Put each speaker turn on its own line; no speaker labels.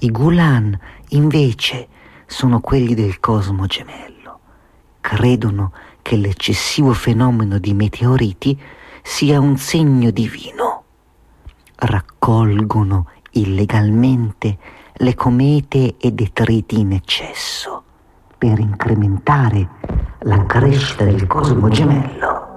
I Gulan, invece, sono quelli del cosmo gemello. Credono che l'eccessivo fenomeno di meteoriti sia un segno divino. Raccolgono illegalmente le comete e detriti in eccesso per incrementare la crescita del cosmo gemello.